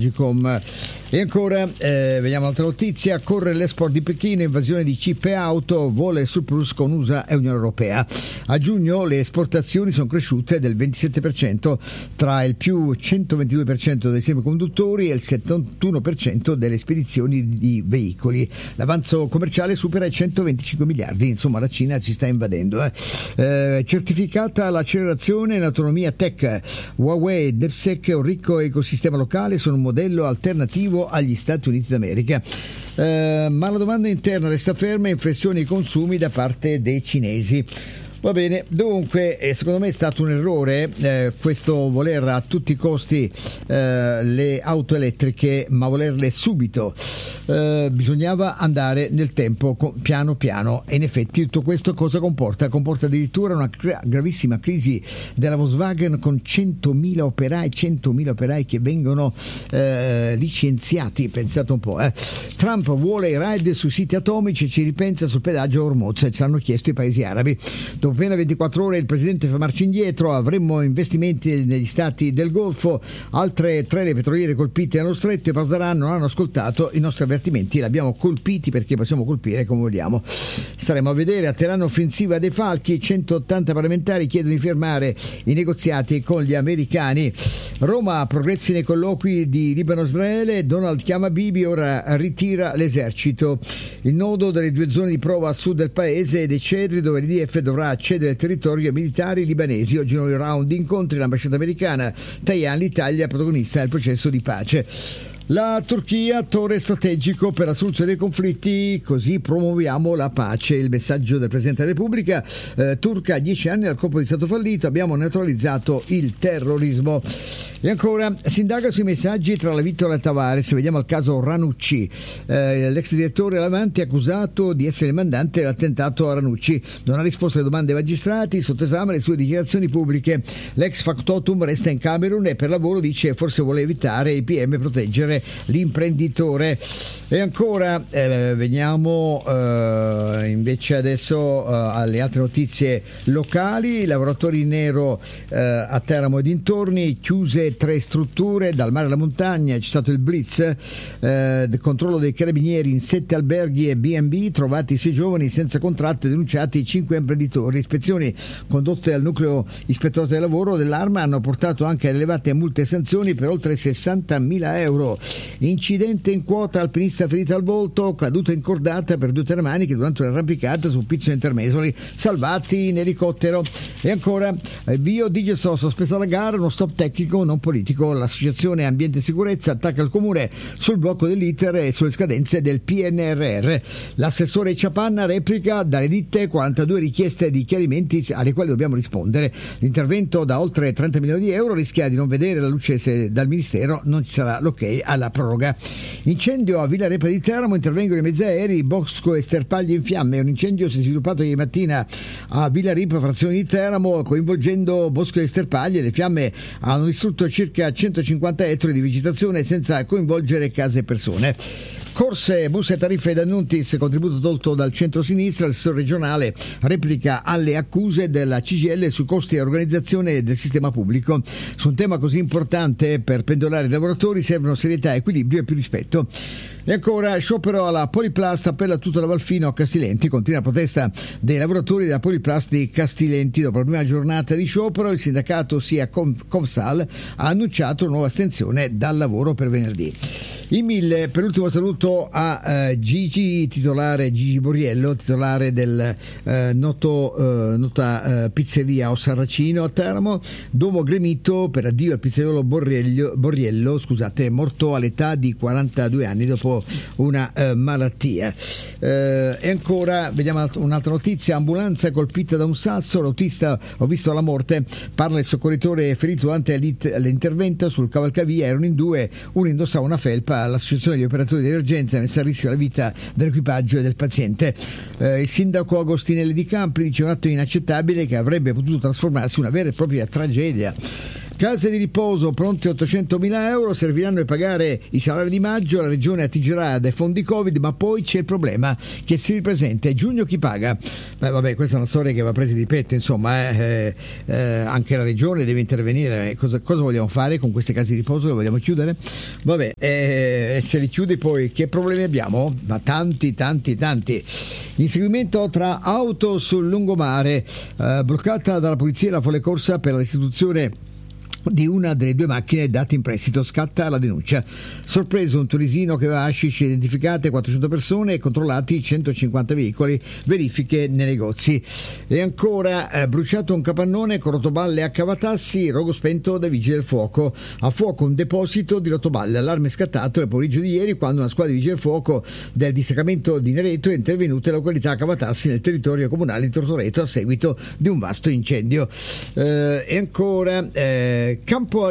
Agicom. E ancora, vediamo un'altra notizia, corre l'export di Pechino, invasione di chip e auto, vuole surplus con USA e Unione Europea. A giugno le esportazioni sono cresciute del 27%, tra il più 122% dei semiconduttori e il 71% delle spedizioni di veicoli. L'avanzo commerciale supera i 125 miliardi, insomma la Cina ci sta invadendo. Certificata l'accelerazione e l'autonomia tech, Huawei, DeepSeek e un ricco ecosistema locale sono un modello alternativo agli Stati Uniti d'America. Ma la domanda interna resta ferma e inflessione ai consumi da parte dei cinesi. Va bene, dunque secondo me è stato un errore questo voler a tutti i costi le auto elettriche, ma volerle subito. Bisognava andare nel tempo piano piano, e in effetti tutto questo cosa comporta? Comporta addirittura una gravissima crisi della Volkswagen, con 100.000 operai che vengono licenziati, pensate un po'. Trump vuole i raid sui siti atomici e ci ripensa sul pedaggio a Hormuz, ce l'hanno chiesto i paesi arabi. Dopo appena 24 ore il presidente fa marcia indietro, avremmo investimenti negli stati del Golfo, altre 3 le petroliere colpite nello stretto, e Pasdaran non hanno ascoltato i nostri avvertimenti, li abbiamo colpiti perché possiamo colpire come vogliamo. Staremo a vedere. A Teheran offensiva dei falchi, 180 parlamentari chiedono di fermare i negoziati con gli americani. Roma, progressi nei colloqui di Libano-Israele, Donald chiama Bibi, ora ritira l'esercito. Il nodo delle 2 zone di prova a sud del paese e dei Cedri, dove l'IDF dovrà accedere al territorio ai militari libanesi. Oggi nuovi round di incontri, l'ambasciata americana, Tajani, l'Italia protagonista del processo di pace. La Turchia, attore strategico per la soluzione dei conflitti, così promuoviamo la pace. Il messaggio del Presidente della Repubblica turca: 10 anni dal colpo di Stato fallito, abbiamo neutralizzato il terrorismo. E ancora, si indaga sui messaggi tra la Vittola e Tavares. Vediamo il caso Ranucci, l'ex direttore Lavanti accusato di essere il mandante dell'attentato a Ranucci. Non ha risposto alle domande dei magistrati, sotto esame le sue dichiarazioni pubbliche. L'ex factotum resta in Camerun e per lavoro, dice, forse vuole evitare i PM, proteggere l'imprenditore. E ancora veniamo invece adesso alle altre notizie locali. I lavoratori in nero a Teramo e dintorni, chiuse 3 strutture, dal mare alla montagna. C'è stato il blitz, controllo dei carabinieri in 7 alberghi e B&B, trovati 6 giovani senza contratto e denunciati 5 imprenditori. Ispezioni condotte al nucleo ispettorato del lavoro dell'Arma hanno portato anche ad elevate multe e sanzioni per oltre 60.000 euro. Incidente in quota, alpinista ferita al volto, caduta incordata per 2 termaniche durante un'arrampicata su Pizzo Intermesoli, salvati in elicottero. E ancora, Bio Digesto, sospesa la gara, uno stop tecnico non politico. L'associazione Ambiente e Sicurezza attacca il comune sul blocco dell'iter e sulle scadenze del PNRR. L'assessore Ciapanna replica: dalle ditte 42 richieste di chiarimenti alle quali dobbiamo rispondere. L'intervento da oltre 30 milioni di euro rischia di non vedere la luce se dal Ministero non ci sarà l'ok alla proroga. Incendio a Villa Repa di Teramo, intervengono i mezzi aerei, bosco e sterpaglie in fiamme. Un incendio si è sviluppato ieri mattina a Villa Repa, frazione di Teramo, coinvolgendo bosco e sterpaglie. Le fiamme hanno distrutto circa 150 ettari di vegetazione senza coinvolgere case e persone. Corse, buste e tariffe da Nuntis, contributo tolto dal centro-sinistra. Il assessore regionale replica alle accuse della CGIL su costi e organizzazione del sistema pubblico. Su un tema così importante per pendolari e lavoratori servono serietà, equilibrio e più rispetto. E ancora, sciopero alla Poliplast, appella a tutta la Valfino a Castilenti. Continua la protesta dei lavoratori della Poliplast di Castilenti. Dopo la prima giornata di sciopero, il sindacato sia Confsal ha annunciato nuova astensione dal lavoro per venerdì. In 1000, per ultimo saluto a Gigi Borriello, titolare del nota pizzeria O Sarracino a Teramo. Domo gremito per addio al pizzaiolo Borriello, morto all'età di 42 anni dopo una malattia. E ancora vediamo un'altra notizia: ambulanza colpita da un sasso, l'autista ho visto la morte, parla il soccorritore ferito durante l'intervento sul cavalcavia. Erano in 2, uno indossava una felpa. L'associazione degli operatori di emergenza ha messo a rischio la vita dell'equipaggio e del paziente. Il sindaco Agostinelli di Campi dice: un atto inaccettabile che avrebbe potuto trasformarsi in una vera e propria tragedia. Case di riposo pronte 800.000 euro, serviranno a pagare i salari di maggio, la regione attingerà dai fondi Covid, ma poi c'è il problema che si ripresenta, è giugno chi paga? Beh, vabbè, questa è una storia che va presa di petto, insomma, anche la regione deve intervenire. Cosa vogliamo fare con queste case di riposo? Le vogliamo chiudere? Vabbè, se li chiudi poi che problemi abbiamo? Ma tanti. Inseguimento tra auto sul lungomare, bloccata dalla polizia la folle corsa per la restituzione di una delle due macchine date in prestito, scatta la denuncia. Sorpreso un tunisino che aveva hashish, identificate 400 persone e controllati 150 veicoli, verifiche nei negozi. E ancora bruciato un capannone con rotoballe a Cavatassi, rogo spento dai vigili del fuoco. A fuoco un deposito di rotoballe, allarme scattato nel pomeriggio di ieri quando una squadra di vigili del fuoco del distaccamento di Nereto è intervenuta in località Cavatassi nel territorio comunale di Tortoreto a seguito di un vasto incendio. E ancora campo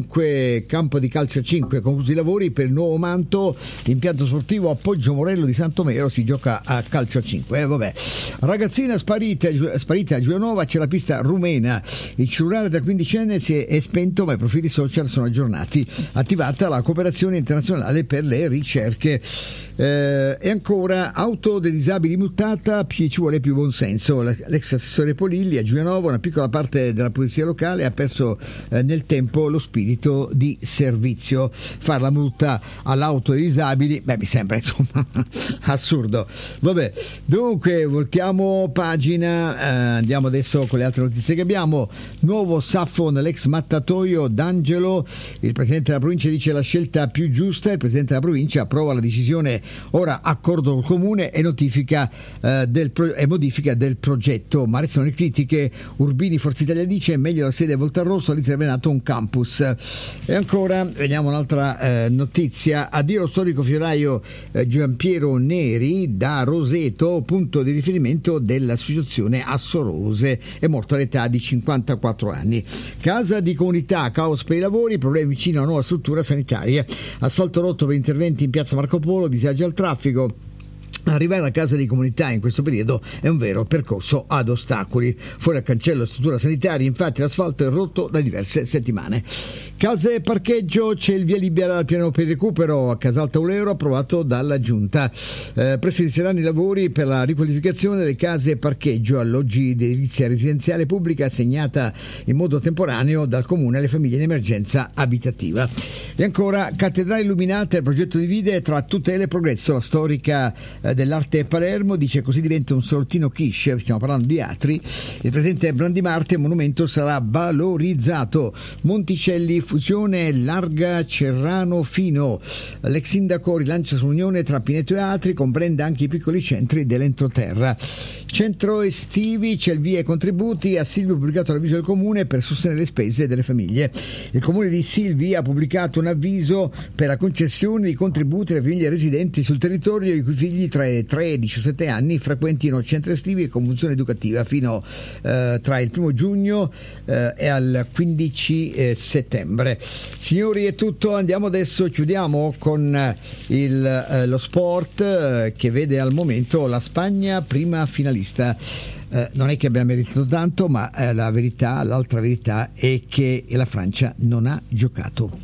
di calcio a 5, conclusi i lavori per il nuovo manto, impianto sportivo a Poggio Morello di Santomero, si gioca a calcio a 5. Ragazzina sparita a Giulianova, c'è la pista rumena, il cellulare del 15enne si è spento ma i profili social sono aggiornati, attivata la cooperazione internazionale per le ricerche. E ancora auto dei disabili multata, ci vuole più buonsenso. L'ex assessore Polilli a Giulianova, una piccola parte della polizia locale ha perso nel tempo lo spirito di servizio. Far la multa all'auto dei disabili, mi sembra insomma assurdo. Dunque voltiamo pagina, andiamo adesso con le altre notizie che abbiamo. Nuovo Saffo nell'ex mattatoio D'Angelo, il presidente della provincia dice la scelta più giusta, il presidente della provincia approva la decisione, ora accordo col comune e modifica del progetto, ma restano le critiche. Urbini Forza Italia dice meglio la sede a Voltarrosto, lì sarebbe nato un campus. E ancora vediamo un'altra notizia. Addio lo storico fioraio Giampiero Neri da Roseto, punto di riferimento dell'associazione Assorose, è morto all'età di 54 anni. Casa di comunità, caos per i lavori, problemi vicino a una nuova struttura sanitaria, asfalto rotto per interventi in piazza Marco Polo, disagi al traffico. Arrivare alla casa di comunità in questo periodo è un vero percorso ad ostacoli. Fuori al cancello struttura sanitaria, infatti l'asfalto è rotto da diverse settimane. Case e parcheggio, c'è il via libera al piano per il recupero a Casalta Euro approvato dalla Giunta. Presto inizieranno i lavori per la riqualificazione delle case e parcheggio, alloggi di edilizia residenziale pubblica assegnata in modo temporaneo dal Comune alle famiglie in emergenza abitativa. E ancora cattedrale illuminate, il progetto divide tra tutela e progresso, la storica dell'arte Palermo dice così diventa un salottino quiche, stiamo parlando di Atri. Il presidente Brandi Marte, il monumento sarà valorizzato. Monticelli, fusione larga Cerrano Fino, l'ex sindaco rilancia sull'unione tra Pineto e Atri, comprende anche i piccoli centri dell'entroterra. Centro estivi, c'è il via ai contributi, a Silvi ha pubblicato l'avviso del comune per sostenere le spese delle famiglie. Il comune di Silvi ha pubblicato un avviso per la concessione di contributi alle famiglie residenti sul territorio i cui figli tra i 3 e i 17 anni frequentino centri estivi e con funzione educativa fino tra il 1 giugno e al 15 settembre. Signori, è tutto, andiamo adesso, chiudiamo con lo sport che vede al momento la Spagna prima finalista. Non è che abbia meritato tanto, ma l'altra verità è che la Francia non ha giocato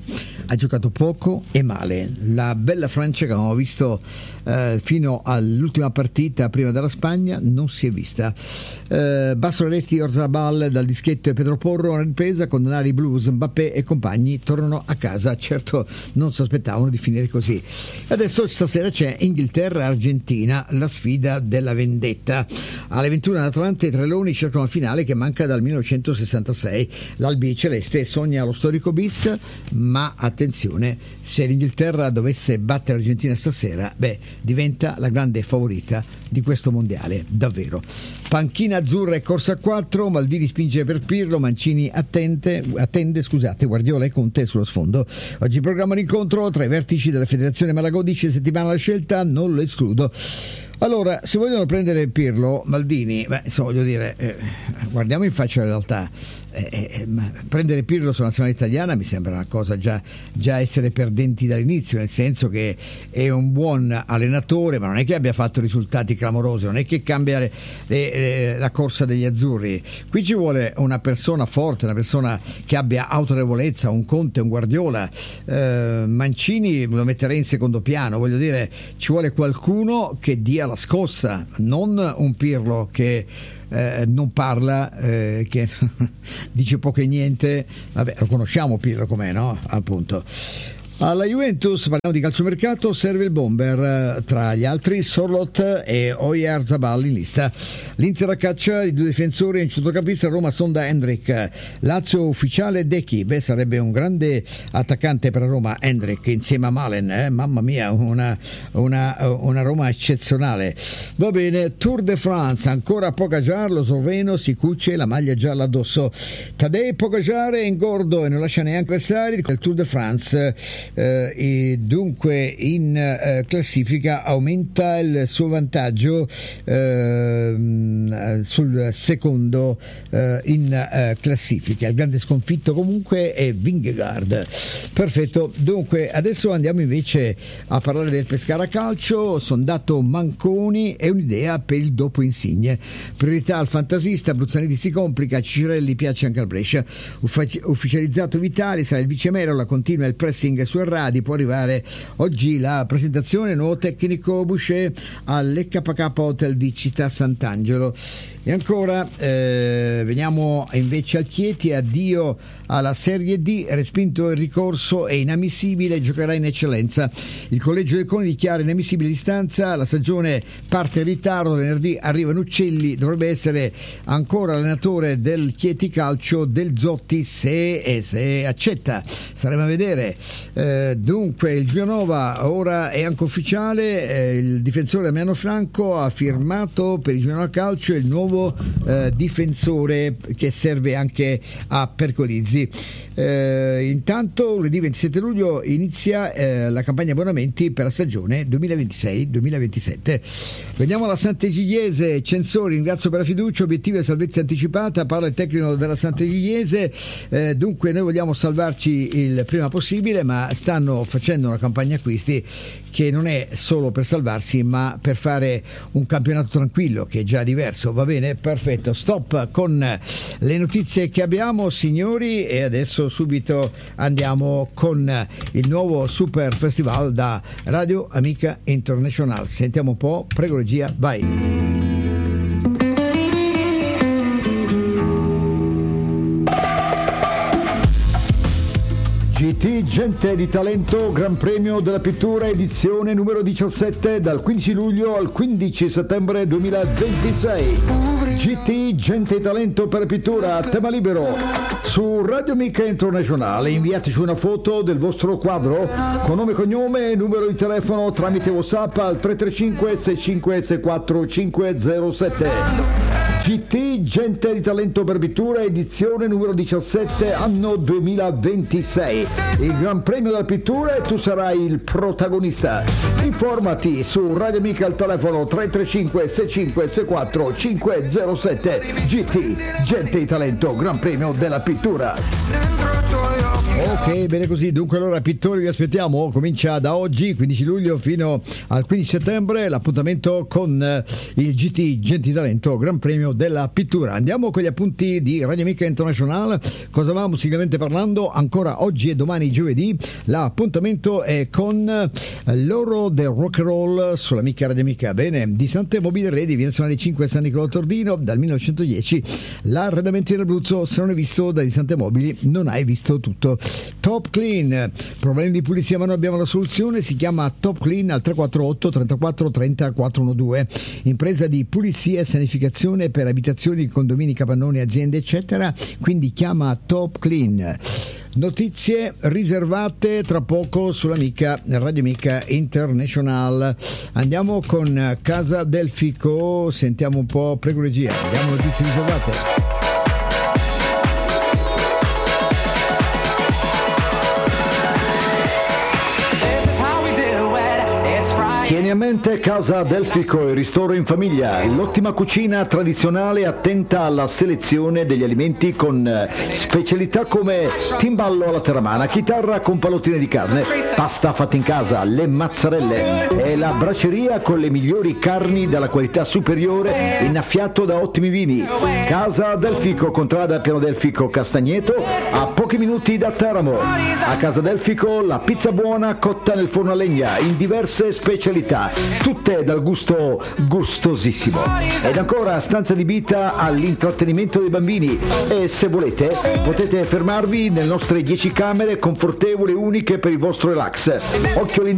poco e male. La bella Francia che avevamo visto fino all'ultima partita prima della Spagna non si è vista. Basso Reti, Orzabal dal dischetto e Pedro Porro una ripresa con denari blues, Mbappé e compagni tornano a casa, certo non si aspettavano di finire così. Adesso stasera c'è Inghilterra-Argentina, la sfida della vendetta. Alle 21 l'Atalanta e i Treloni cercano una finale che manca dal 1966. L'Albi Celeste sogna lo storico bis, ma attenzione, se l'Inghilterra dovesse battere l'Argentina stasera, diventa la grande favorita di questo mondiale, davvero. Panchina azzurra e corsa a 4, Maldini spinge per Pirlo, Mancini attende, Guardiola e Conte sullo sfondo. Oggi in programma l'incontro tra i vertici della Federazione Malagò, dice settimana la scelta, non lo escludo. Allora, se vogliono prendere Pirlo, Maldini, voglio dire, guardiamo in faccia la realtà. prendere Pirlo sulla nazionale italiana mi sembra una cosa già essere perdenti dall'inizio, nel senso che è un buon allenatore, ma non è che abbia fatto risultati clamorosi, non è che cambia la corsa degli azzurri. Qui ci vuole una persona forte, una persona che abbia autorevolezza, un Conte, un Guardiola. Mancini lo metterei in secondo piano, voglio dire, ci vuole qualcuno che dia la scossa, non un Pirlo che non parla, che dice poco e niente. Vabbè, lo conosciamo Pirlo com'è, no? Appunto. Alla Juventus, parliamo di calciomercato, serve il bomber, tra gli altri Sorloth e Oyarzabal in lista. L'Inter a caccia di 2 difensori in centrocampista, Roma sonda Hendrik. Lazio ufficiale Dechi, sarebbe un grande attaccante per Roma Hendrik insieme a Malen, mamma mia, una Roma eccezionale. Va bene, Tour de France, ancora Pogacar, lo sloveno si cuce la maglia gialla addosso. Tadej Pogacar è ingordo e non lascia neanche avversari il Tour de France. E dunque in classifica aumenta il suo vantaggio sul secondo in classifica. Il grande sconfitto comunque è Vingegaard. Perfetto, dunque adesso andiamo invece a parlare del Pescara Calcio. Sondato Manconi e un'idea per il dopo Insigne, priorità al fantasista, Bruzzaniti si complica, Cicirelli piace anche al Brescia, ufficializzato Vitali, sarà il vice Merola, continua il pressing su Erradi, può arrivare oggi la presentazione, nuovo tecnico Boucher all'EKK Hotel di Città Sant'Angelo. E ancora veniamo invece al Chieti, addio alla Serie D, respinto il ricorso, è inammissibile, giocherà in eccellenza. Il collegio del CONI dichiara inammissibile l'istanza, la stagione parte in ritardo, venerdì arrivano Uccelli, dovrebbe essere ancora allenatore del Chieti Calcio Del Zotti se accetta, staremo a vedere. Dunque il Gianova ora è anche ufficiale, il difensore Damiano Franco ha firmato per il Gianova Calcio il nuovo difensore che serve anche a Percolizzi. Intanto lunedì 27 luglio inizia la campagna abbonamenti per la stagione 2026-2027. Veniamo alla Sant'Egidiese, Censori, ringrazio per la fiducia, obiettivo e salvezza anticipata, parla il tecnico della Sant'Egidiese. Dunque noi vogliamo salvarci il prima possibile, ma stanno facendo una campagna acquisti che non è solo per salvarsi, ma per fare un campionato tranquillo, che è già diverso. Va bene, perfetto, stop con le notizie che abbiamo, signori, e adesso subito andiamo con il nuovo Super Festival da Radio Amica International. Sentiamo un po', prego regia, vai. GT Gente di Talento, Gran Premio della Pittura, edizione numero 17, dal 15 luglio al 15 settembre 2026. GT Gente di Talento per la Pittura, tema libero, su Radio Amica Internazionale. Inviateci una foto del vostro quadro con nome e cognome e numero di telefono tramite WhatsApp al 335 6564 507. GT Gente di Talento per Pittura, edizione numero 17, anno 2026. Il Gran Premio della Pittura e tu sarai il protagonista. Informati su Radio Amica al telefono 335 6564 507. GT Gente di Talento, Gran Premio della Pittura. Ok, bene così. Dunque allora, pittori, vi aspettiamo. Comincia da oggi, 15 luglio, fino al 15 settembre, l'appuntamento con il GT Gente di Talento, Gran Premio della Pittura. Andiamo con gli appunti di Radio Amica International. Cosa va musicalmente parlando? Ancora oggi e domani giovedì l'appuntamento è con l'oro del rock and roll sull'Amica Radio Amica. Bene, di Sante Mobile Redi, via nazionale 5 San Nicolò Tordino, dal 1910 l'arredamento in Abruzzo. Se non hai visto da Di Sante Mobili non hai visto tutto. Top Clean, problemi di pulizia ma noi abbiamo la soluzione, si chiama Top Clean al 348 34 30 412. Impresa di pulizia e sanificazione per abitazioni, condomini, capannoni, aziende eccetera, quindi chiama Top Clean. Notizie riservate tra poco sull'Amica Radio Amica International. Andiamo con Casa del Fico, sentiamo un po', prego regia, andiamo notizie riservate. Tieni a mente Casa Delfico, il ristoro in famiglia, l'ottima cucina tradizionale attenta alla selezione degli alimenti con specialità come timballo alla terramana, chitarra con pallottine di carne, pasta fatta in casa, le mazzarelle e la braceria con le migliori carni dalla qualità superiore, innaffiato da ottimi vini. Casa Delfico, contrada Piano Delfico Castagneto, a pochi minuti da Teramo. A Casa Delfico la pizza buona cotta nel forno a legna in diverse specialità, tutte dal gusto gustosissimo. Ed ancora stanza adibita all'intrattenimento dei bambini e se volete potete fermarvi nelle nostre 10 camere confortevoli e uniche per il vostro relax. Occhio